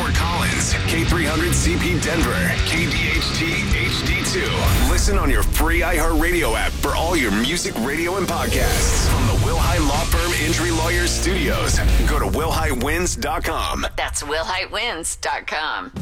Fort Collins, K300CP Denver, KDHT HD2. Listen on your free iHeartRadio app for all your music, radio, and podcasts. From the Wilhite Law Firm Injury Lawyers Studios, go to wilhitewins.com. That's wilhitewins.com.